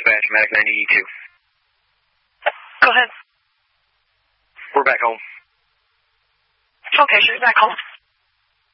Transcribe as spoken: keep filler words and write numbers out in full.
dispatch, Medic nine eighty-two. Go ahead. We're back home. Okay, sure, back home.